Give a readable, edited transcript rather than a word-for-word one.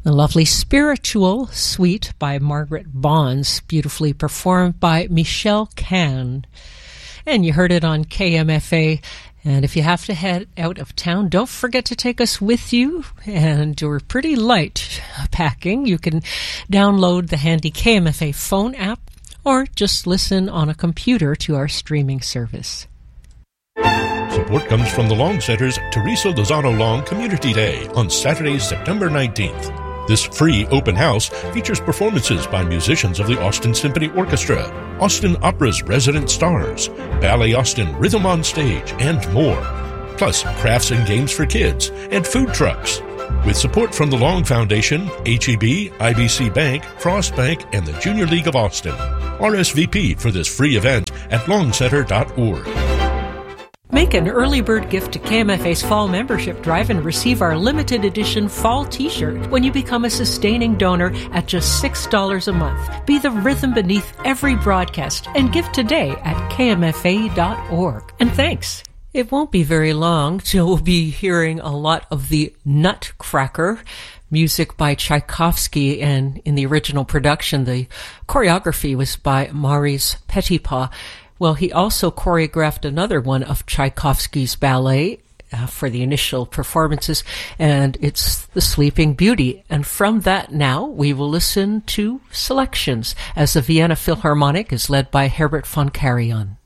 The lovely Spiritual Suite by Margaret Bonds, beautifully performed by Michelle Kahn. And you heard it on KMFA. And if you have to head out of town, don't forget to take us with you. And we're pretty light packing. You can download the handy KMFA phone app or just listen on a computer to our streaming service. Support comes from the Long Center's Teresa Lozano Long Community Day on Saturday, September 19th. This free open house features performances by musicians of the Austin Symphony Orchestra, Austin Opera's resident stars, Ballet Austin Rhythm on Stage, and more. Plus, crafts and games for kids and food trucks. With support from the Long Foundation, HEB, IBC Bank, Frost Bank, and the Junior League of Austin. RSVP for this free event at longcenter.org. Make an early bird gift to KMFA's Fall Membership Drive and receive our limited edition fall t-shirt when you become a sustaining donor at just $6 a month. Be the rhythm beneath every broadcast and give today at kmfa.org. And thanks. It won't be very long till we'll be hearing a lot of the Nutcracker, music by Tchaikovsky, and in the original production, the choreography was by Maurice Petipa. Well, he also choreographed another one of Tchaikovsky's ballet for the initial performances, and it's The Sleeping Beauty. And from that now, we will listen to selections as the Vienna Philharmonic is led by Herbert von Karajan.